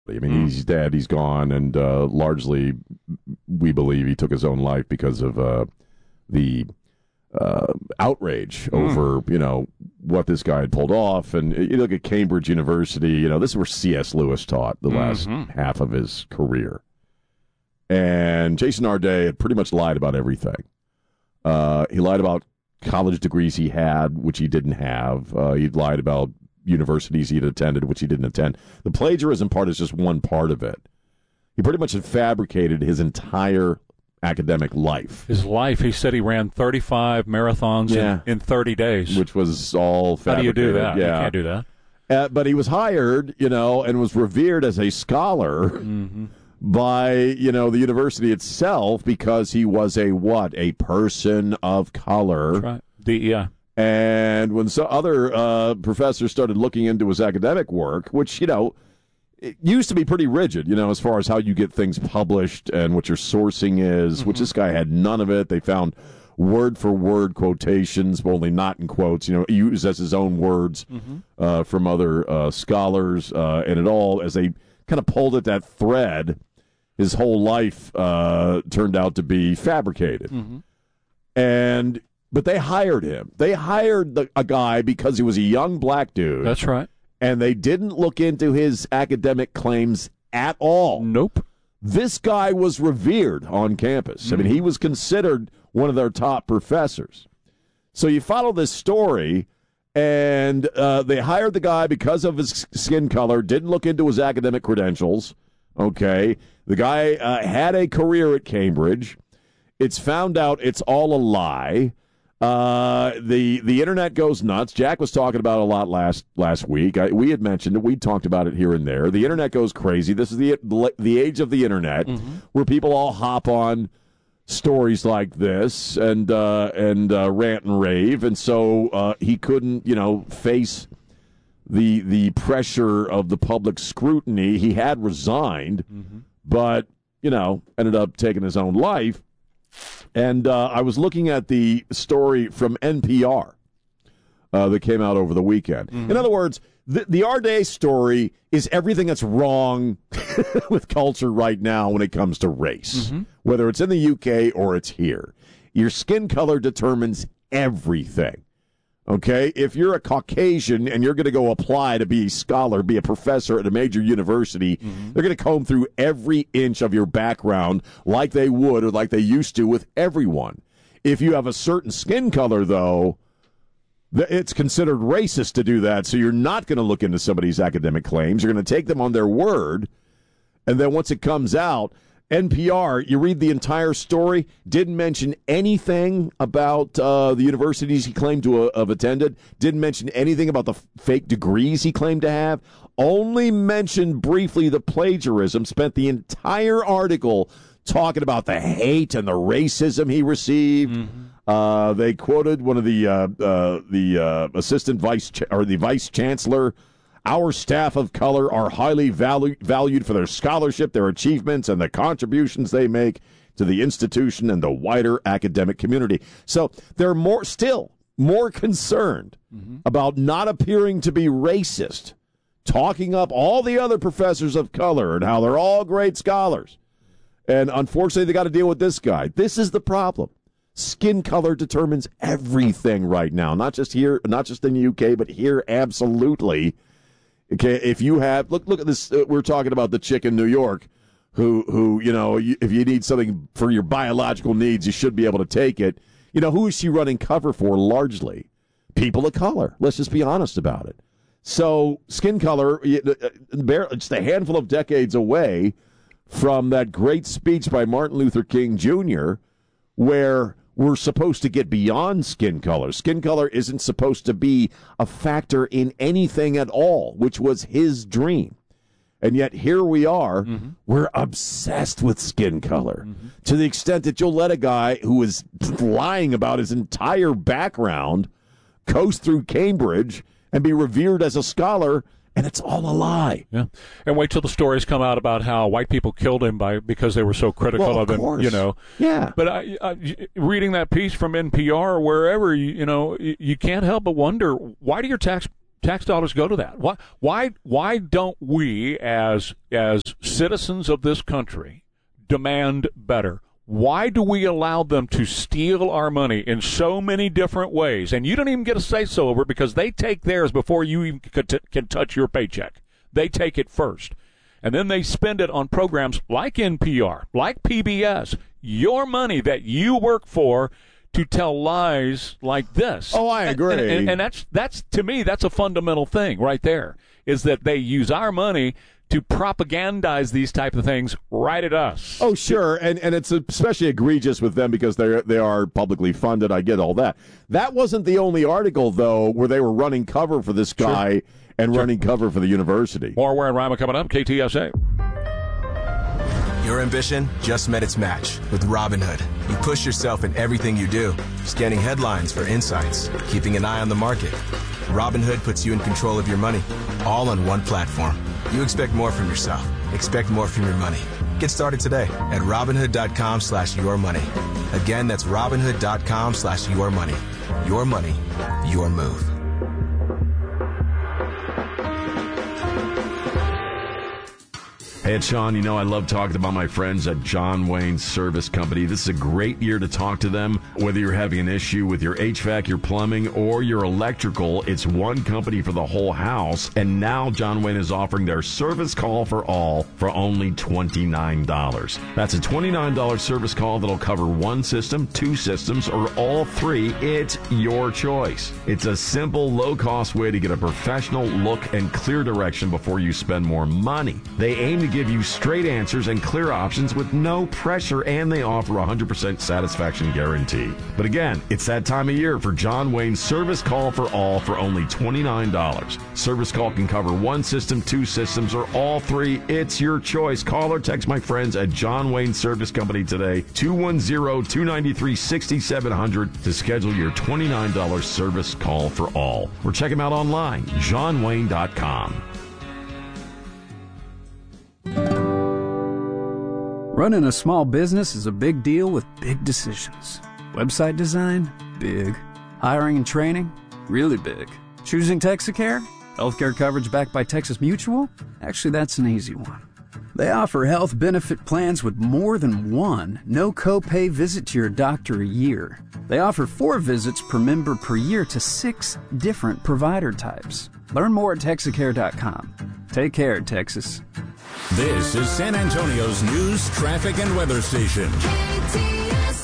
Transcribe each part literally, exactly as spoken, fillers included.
I mean, mm. he's dead, he's gone, and uh, largely we believe he took his own life because of uh, the uh, outrage mm. over, you know, what this guy had pulled off. And you look at Cambridge University, you know, this is where C S. Lewis taught the last mm-hmm. half of his career. And Jason Arday had pretty much lied about everything. Uh, he lied about college degrees he had, which he didn't have. Uh, he lied about universities he'd attended, which he didn't attend. The plagiarism part is just one part of it. He pretty much had fabricated his entire academic life. His life, he said he ran thirty-five marathons yeah. in, in thirty days. Which was all fabricated. How do you do that? Yeah. You can't do that. Uh, but he was hired, you know, and was revered as a scholar mm-hmm. by, you know, the university itself because he was a what? A person of color. That's right. The, yeah. And when so other uh, professors started looking into his academic work, which, you know, it used to be pretty rigid, you know, as far as how you get things published and what your sourcing is, mm-hmm. which this guy had none of it. They found word-for-word quotations, but only not in quotes, you know, used as his own words mm-hmm. uh, from other uh, scholars. Uh, and it all, as they kind of pulled at that thread, his whole life uh, turned out to be fabricated. Mm-hmm. And... But they hired him. They hired the, a guy because he was a young black dude. That's right. And they didn't look into his academic claims at all. Nope. This guy was revered on campus. Mm. I mean, he was considered one of their top professors. So you follow this story, and uh, they hired the guy because of his skin color, didn't look into his academic credentials. Okay. The guy uh, had a career at Cambridge. It's found out it's all a lie. Uh, the the internet goes nuts. Jack was talking about it a lot last last week. I, we had mentioned it. We talked about it here and there. The internet goes crazy. This is the the, the age of the internet, mm-hmm. where people all hop on stories like this and uh, and uh, rant and rave. And so uh, he couldn't, you know, face the the pressure of the public scrutiny. He had resigned, mm-hmm. but you know, ended up taking his own life. And uh, I was looking at the story from N P R uh, that came out over the weekend. Mm-hmm. In other words, the, the Arday story is everything that's wrong with culture right now when it comes to race, mm-hmm. whether it's in the U K or it's here. Your skin color determines everything. Okay, if you're a Caucasian and you're going to go apply to be a scholar, be a professor at a major university, mm-hmm. they're going to comb through every inch of your background like they would or like they used to with everyone. If you have a certain skin color, though, it's considered racist to do that, so you're not going to look into somebody's academic claims. You're going to take them on their word, and then once it comes out, N P R, you read the entire story, didn't mention anything about uh, the universities he claimed to uh, have attended, didn't mention anything about the f- fake degrees he claimed to have, only mentioned briefly the plagiarism, spent the entire article talking about the hate and the racism he received. Mm-hmm. Uh, they quoted one of the uh, uh, the uh, assistant vice ch- or the vice chancellor. Our staff of color are highly valu- valued for their scholarship, their achievements, and the contributions they make to the institution and the wider academic community. So they're more still more concerned mm-hmm. about not appearing to be racist, talking up all the other professors of color and how they're all great scholars. And unfortunately, they got to deal with this guy. This is the problem. Skin color determines everything right now, not just here, not just in the U K, but here absolutely. Okay, if you have look look at this, uh, we're talking about the chick in New York, who who you know, you, if you need something for your biological needs, you should be able to take it. You know, who is she running cover for? Largely, people of color. Let's just be honest about it. So, skin color, just a handful of decades away from that great speech by Martin Luther King Junior, where we're supposed to get beyond skin color. Skin color isn't supposed to be a factor in anything at all, which was his dream. And yet here we are, mm-hmm. we're obsessed with skin color mm-hmm. to the extent that you'll let a guy who is lying about his entire background coast through Cambridge and be revered as a scholar, and it's all a lie. Yeah, and wait till the stories come out about how white people killed him by because they were so critical well, of, of him. Course. You know. Yeah. But I, I, reading that piece from N P R or wherever, you, you know, you, you can't help but wonder, why do your tax Tax dollars go to that. Why why why don't we as as citizens of this country demand better? Why do we allow them to steal our money in so many different ways? And you don't even get a say-so over it because they take theirs before you even can touch your paycheck. They take it first. And then they spend it on programs like N P R, like P B S, your money that you work for, to tell lies like this. Oh, I agree. And, and, and that's, that's to me, that's a fundamental thing right there, is that they use our money to propagandize these type of things right at us. Oh, sure, and and it's especially egregious with them because they they are publicly funded. I get all that. That wasn't the only article, though, where they were running cover for this guy sure. and sure. running cover for the university. More Ware and Rima coming up. K T S A. Your ambition just met its match with Robinhood. You push yourself in everything you do, scanning headlines for insights, keeping an eye on the market. Robinhood puts you in control of your money, all on one platform. You expect more from yourself. Expect more from your money. Get started today at Robinhood.com slash your money. Again, that's Robinhood.com slash your money. Your money, your move. Hey, it's Sean. You know, I love talking about my friends at John Wayne Service Company. This is a great year to talk to them. Whether you're having an issue with your H V A C, your plumbing, or your electrical, it's one company for the whole house. And now John Wayne is offering their service call for all for only twenty-nine dollars. That's a twenty-nine dollars service call that'll cover one system, two systems, or all three. It's your choice. It's a simple, low-cost way to get a professional look and clear direction before you spend more money. They aim to give you straight answers and clear options with no pressure, and they offer a one hundred percent satisfaction guarantee. But again, it's that time of year for John Wayne's Service Call for All for only twenty-nine dollars. Service call can cover one system, two systems, or all three. It's your choice. Call or text my friends at John Wayne Service Company today, two one zero, two nine three, six seven zero zero, to schedule your twenty-nine dollars Service Call for All. Or check them out online, john wayne dot com. Running a small business is a big deal with big decisions. Website design? Big. Hiring and training? Really big. Choosing Texacare? Healthcare coverage backed by Texas Mutual? Actually, that's an easy one. They offer health benefit plans with more than one no copay visit to your doctor a year. They offer four visits per member per year to six different provider types. Learn more at Texacare dot com. Take care, Texas. This is San Antonio's news, traffic, and weather station. K T S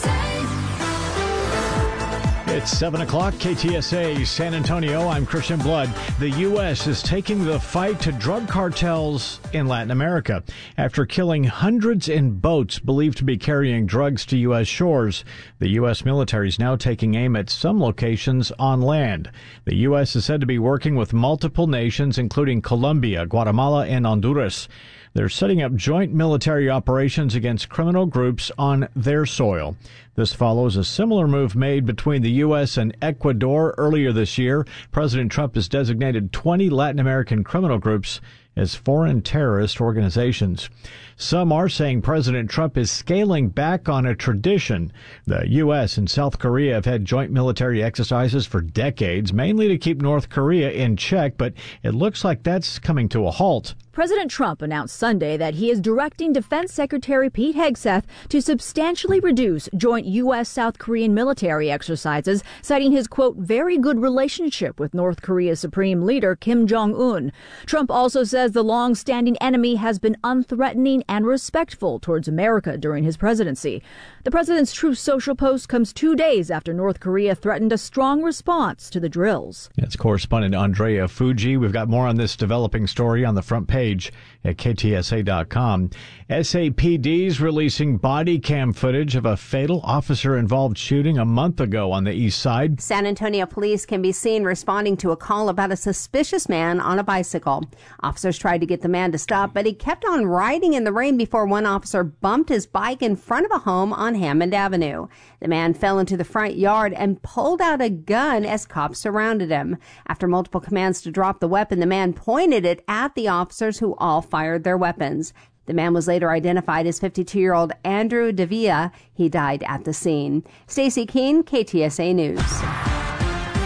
A. It's seven o'clock, K T S A, San Antonio. I'm Christian Blood. The U S is taking the fight to drug cartels in Latin America. After killing hundreds in boats believed to be carrying drugs to U S shores, the U S military is now taking aim at some locations on land. The U S is said to be working with multiple nations, including Colombia, Guatemala, and Honduras. They're setting up joint military operations against criminal groups on their soil. This follows a similar move made between the U S and Ecuador earlier this year. President Trump has designated twenty Latin American criminal groups as foreign terrorist organizations. Some are saying President Trump is scaling back on a tradition. The U S and South Korea have had joint military exercises for decades, mainly to keep North Korea in check, but it looks like that's coming to a halt. President Trump announced Sunday that he is directing Defense Secretary Pete Hegseth to substantially reduce joint U S South Korean military exercises, citing his, quote, very good relationship with North Korea's Supreme Leader Kim Jong-un. Trump also says the long-standing enemy has been unthreatening and respectful towards America during his presidency. The president's Truth Social post comes two days after North Korea threatened a strong response to the drills. That's correspondent Andrea Fuji. We've got more on this developing story on the front page at K T S A dot com. S A P D's releasing body cam footage of a fatal officer-involved shooting a month ago on the east side. San Antonio police can be seen responding to a call about a suspicious man on a bicycle. Officers tried to get the man to stop, but he kept on riding in the rain before one officer bumped his bike in front of a home on Hammond Avenue. The man fell into the front yard and pulled out a gun as cops surrounded him. After multiple commands to drop the weapon, the man pointed it at the officers, who all fired their weapons. The man was later identified as fifty-two-year-old Andrew Davia. He died at the scene. Stacey Keene, K T S A News.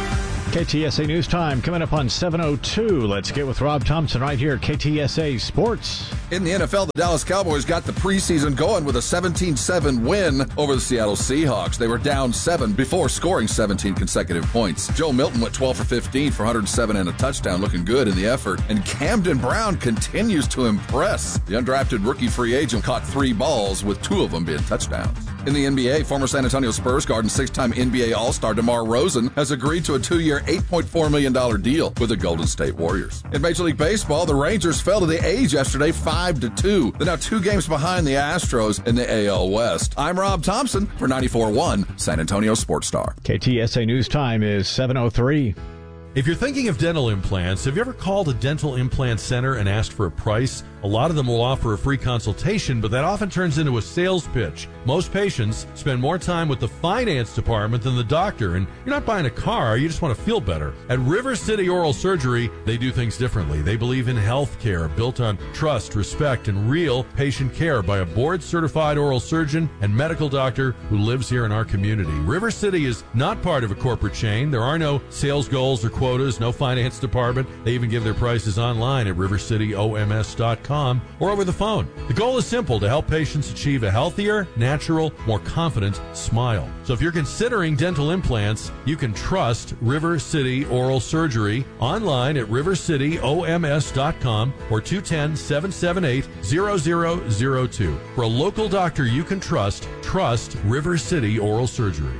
K T S A News Time coming up on seven oh two. Let's get with Rob Thompson right here at K T S A Sports. In the N F L, the Dallas Cowboys got the preseason going with a seventeen seven win over the Seattle Seahawks. They were down seven before scoring seventeen consecutive points. Joe Milton went twelve for fifteen for one hundred seven and a touchdown, looking good in the effort. And Camden Brown continues to impress. The undrafted rookie free agent caught three balls, with two of them being touchdowns. In the N B A, former San Antonio Spurs guard and six-time N B A All-Star DeMar DeRozan has agreed to a two-year, eight point four million dollars deal with the Golden State Warriors. In Major League Baseball, the Rangers fell to the A's yesterday five to two. They're now two games behind the Astros in the A L West. I'm Rob Thompson for ninety-four point one San Antonio Sports Star. K T S A News Time is seven oh three. If you're thinking of dental implants, have you ever called a dental implant center and asked for a price? A lot of them will offer a free consultation, but that often turns into a sales pitch. Most patients spend more time with the finance department than the doctor, and you're not buying a car, you just want to feel better. At River City Oral Surgery, they do things differently. They believe in health care built on trust, respect, and real patient care by a board-certified oral surgeon and medical doctor who lives here in our community. River City is not part of a corporate chain. There are no sales goals or quotas, no finance department. They even give their prices online at river city o m s dot com or over the phone. The goal is simple: to help patients achieve a healthier, natural, more confident smile. So if you're considering dental implants, you can trust River City Oral Surgery online at river city o m s dot com or two one zero, seven seven eight, zero zero zero two. For a local doctor you can trust, trust River City Oral Surgery.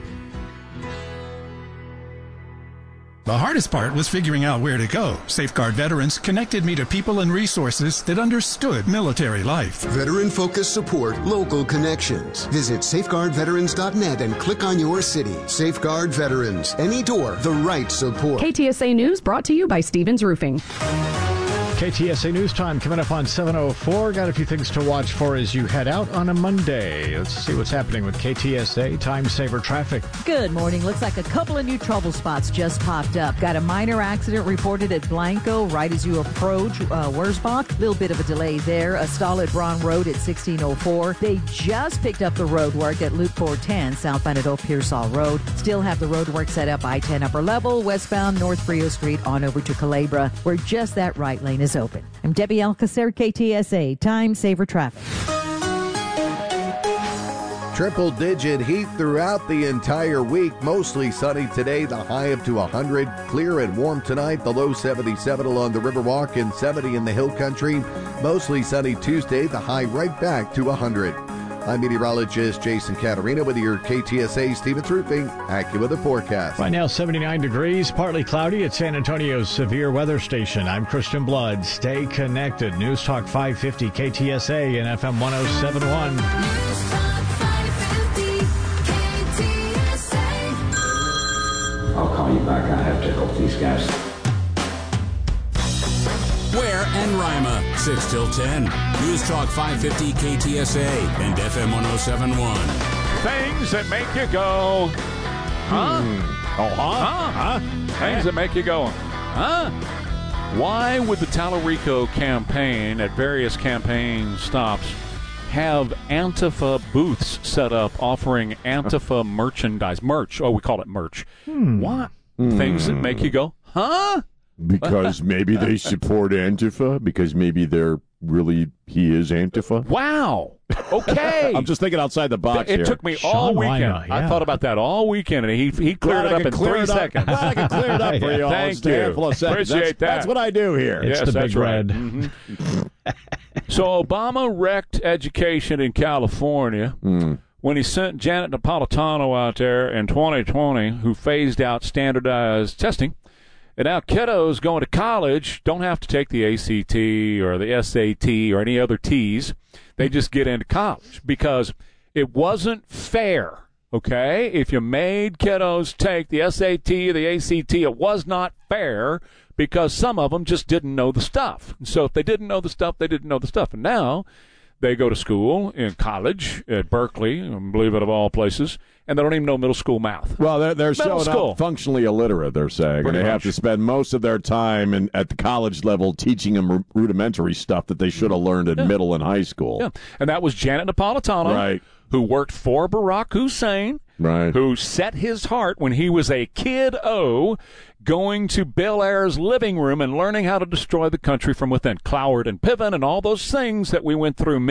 The hardest part was figuring out where to go. Safeguard Veterans connected me to people and resources that understood military life. Veteran-focused support, local connections. Visit safeguard veterans dot net and click on your city. Safeguard Veterans. Any door, the right support. K T S A News brought to you by Stevens Roofing. K T S A News Time coming up on seven oh four. Got a few things to watch for as you head out on a Monday. Let's see what's happening with K T S A Time Saver traffic. Good morning. Looks like a couple of new trouble spots just popped up. Got a minor accident reported at Blanco right as you approach uh, Wurzbach. Little bit of a delay there. A stall at Braun Road at sixteen oh four. They just picked up the road work at Loop four ten southbound at Old Pearsall Road. Still have the road work set up I ten upper level, westbound North Frio Street on over to Calabria, where just that right lane is open. I'm Debbie Alcacer, K T S A Time Saver Traffic. Triple-digit heat throughout the entire week. Mostly sunny today, the high up to one hundred. Clear and warm tonight, the low seventy-seven along the Riverwalk and seventy in the Hill Country. Mostly sunny Tuesday, the high right back to one hundred. I'm meteorologist Jason Caterina with your K T S A Stevens Roofing AccuWeather forecast. Right now, seventy-nine degrees, partly cloudy at San Antonio's severe weather station. I'm Christian Blood. Stay connected. News Talk five fifty K T S A and F M one oh seven point one. News Talk five fifty K T S A. I'll call you back. I have to help these guys. Ware and Rima, six till ten. News Talk five fifty K T S A and F M one oh seven point one. Things that make you go, huh? Hmm. Oh, huh? Huh? Huh? Things that make you go, huh? Why would the Tallarico campaign at various campaign stops have Antifa booths set up offering Antifa merchandise? Merch. Oh, we call it merch. Hmm. Why? Hmm. Things that make you go, huh? Because maybe they support Antifa? Because maybe they're really, he is Antifa? Wow. Okay. I'm just thinking outside the box It here. took me all Sean weekend. Weiner, yeah. I thought about that all weekend, and he he cleared Glad it I up could in clear three it up. seconds. Glad I can clear it up for you all. Thank Just a you. handful of seconds. Appreciate that's, that. That's what I do here. It's yes, the that's big right. red. Mm-hmm. So Obama wrecked education in California Mm. when he sent Janet Napolitano out there in twenty twenty, who phased out standardized testing. And now kiddos going to college don't have to take the A C T or the S A T or any other T's. They just get into college because it wasn't fair, okay? If you made kiddos take the S A T or the A C T, it was not fair because some of them just didn't know the stuff. And so if they didn't know the stuff, they didn't know the stuff. And now they go to school in college at Berkeley, believe it, of all places, and they don't even know middle school math. Well, they're, they're Middle showing school. up functionally illiterate, they're saying, Pretty and they much. have to spend most of their time in, at the college level teaching them ru- rudimentary stuff that they should have learned in Yeah. middle and high school. Yeah, and that was Janet Napolitano, Right. who worked for Barack Hussein, right. who set his heart when he was a kid-o going to Bel Air's living room and learning how to destroy the country from within. Cloward and Piven and all those things that we went through